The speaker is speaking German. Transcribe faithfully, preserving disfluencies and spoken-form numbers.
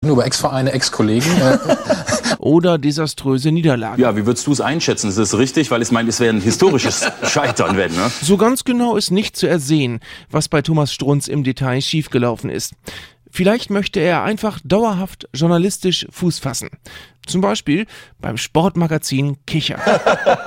Nur über Ex-Vereine, Ex-Kollegen. Oder desaströse Niederlagen. Ja, wie würdest du es einschätzen? Ist das richtig? Weil ich meine, es wäre ein historisches Scheitern, wenn, ne? So ganz genau ist nicht zu ersehen, was bei Thomas Strunz im Detail schiefgelaufen ist. Vielleicht möchte er einfach dauerhaft journalistisch Fuß fassen. Zum Beispiel beim Sportmagazin Kicher.